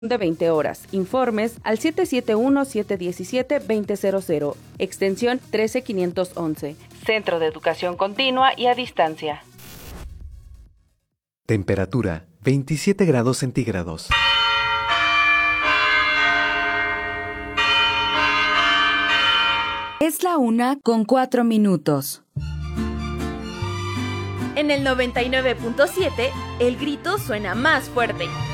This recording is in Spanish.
de 20 horas. Informes al 771-717-2000, extensión 13511. Centro de Educación Continua y a Distancia. Temperatura 27 grados centígrados. Es la 1:04. En el 99.7, el grito suena más fuerte.